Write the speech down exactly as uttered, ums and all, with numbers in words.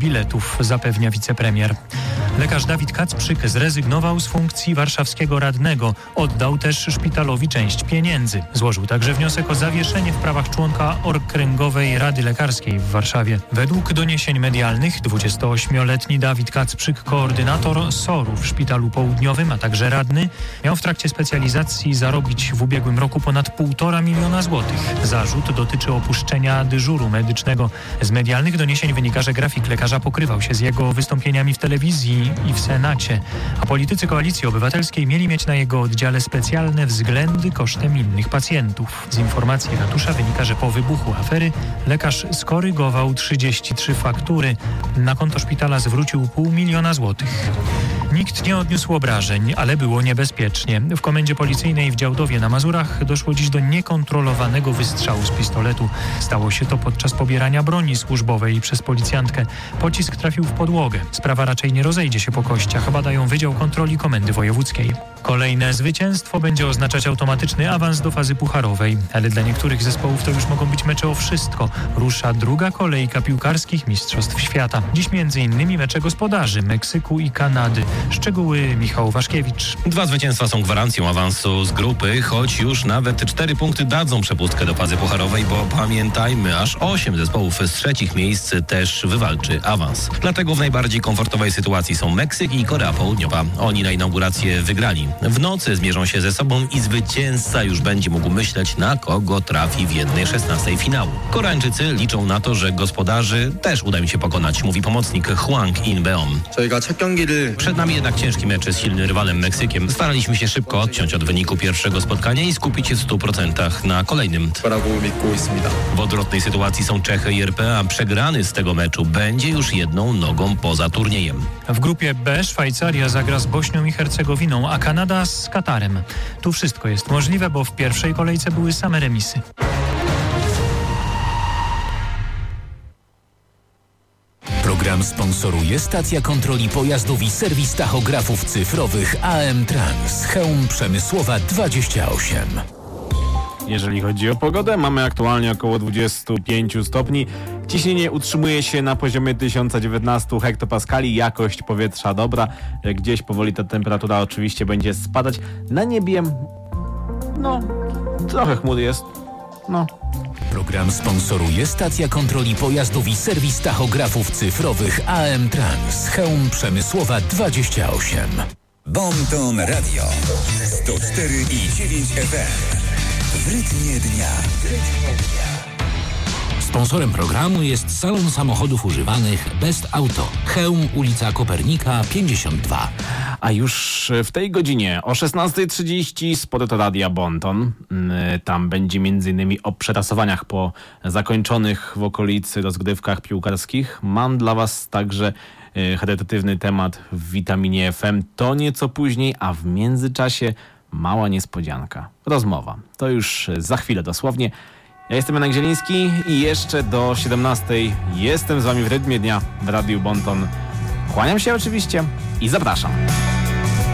biletów, zapewnia wicepremier. Lekarz Dawid Kacprzyk zrezygnował z funkcji warszawskiego radnego. Oddał też szpitalowi część pieniędzy. Złożył także wniosek o zawieszenie w prawach członka Okręgowej Rady Lekarskiej w Warszawie. Według doniesień medialnych dwudziestoośmioletni Dawid Kacprzyk, koordynator S O R-u w Szpitalu Południowym, a także radny, miał w trakcie specjalizacji zarobić w ubiegłym roku ponad półtora miliona złotych. Zarzut dotyczy opuszczenia dyżuru medycznego. Z medialnych doniesień wynika, że grafik lekarza pokrywał się z jego wystąpieniami w telewizji i w Senacie, a politycy Koalicji Obywatelskiej mieli mieć na jego oddziale specjalne względy kosztem innych pacjentów. Z informacji ratusza wynika, że po wybuchu afery lekarz skorygował trzydzieści trzy faktury. Na konto szpitala zwrócił pół miliona złotych. Nikt nie odniósł obrażeń, ale było niebezpiecznie. W komendzie policyjnej w Działdowie na Mazurach doszło dziś do niekontrolowanego wystrzału z pistoletu. Stało się to podczas pobierania broni służbowej przez policjantkę. Pocisk trafił w podłogę. Sprawa raczej nie rozejdzie się po kościach, badają Wydział Kontroli Komendy Wojewódzkiej. Kolejne zwycięstwo będzie oznaczać automatyczny awans do fazy pucharowej, ale dla niektórych zespołów to już mogą być mecze o wszystko. Rusza druga kolejka piłkarskich Mistrzostw Świata. Dziś między innymi mecze gospodarzy Meksyku i Kanady. Szczegóły Michał Waszkiewicz. Dwa zwycięstwa są gwarancją awansu z grupy, choć już nawet cztery punkty dadzą przepustkę do fazy pucharowej, bo pamiętajmy, aż osiem zespołów z trzecich miejsc też wywalczy awans. Dlatego w najbardziej komfortowej sytuacji są Meksyk i Korea Południowa. Oni na inaugurację wygrali. W nocy zmierzą się ze sobą i zwycięzca już będzie mógł myśleć, na kogo trafi w jednej szesnastej finału. Koreańczycy liczą na to, że gospodarzy też uda im się pokonać, mówi pomocnik Hwang In-beom. Przed nami jednak ciężki mecz z silnym rywalem Meksykiem. Staraliśmy się szybko odciąć od wyniku pierwszego spotkania i skupić się w stu procentach na kolejnym. W odwrotnej sytuacji są Czechy i R P, a przegrany z tego meczu będzie już jedną nogą poza turniejem. W grupie B Szwajcaria zagra z Bośnią i Hercegowiną, a Kanada z Katarem. Tu wszystko jest możliwe, bo w pierwszej kolejce były same remisy. Program sponsoruje stacja kontroli pojazdów i serwis tachografów cyfrowych A M Trans, Chełm Przemysłowa dwadzieścia osiem. Jeżeli chodzi o pogodę, mamy aktualnie około dwadzieścia pięć stopni. Ciśnienie utrzymuje się na poziomie tysiąc dziewiętnaście hektopaskali, jakość powietrza dobra. Gdzieś powoli ta temperatura oczywiście będzie spadać. Na niebie, no, trochę chmury jest, no. Program sponsoruje stacja kontroli pojazdów i serwis tachografów cyfrowych A M Trans, Chełm Przemysłowa dwadzieścia osiem. Bonton Radio sto cztery i dziewięć F M. W rytmie dnia. Sponsorem programu jest salon samochodów używanych Best Auto. Chełm, ulica Kopernika pięćdziesiąt dwa. A już w tej godzinie o szesnasta trzydzieści sport Radia Bonton. Tam będzie m.in. o przetasowaniach po zakończonych w okolicy rozgrywkach piłkarskich. Mam dla Was także charytatywny temat w Witaminie F M. To nieco później, a w międzyczasie mała niespodzianka. Rozmowa. To już za chwilę dosłownie. Ja jestem Janek Zieliński i jeszcze do siedemnastej jestem z Wami w rytmie dnia w Radiu Bonton. Kłaniam się oczywiście i zapraszam.